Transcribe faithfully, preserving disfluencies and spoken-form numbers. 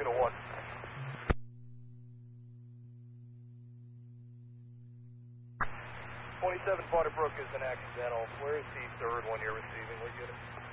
Unit one. twenty-seven Potter Brook is an accidental. Where is the third one you're receiving? What unit?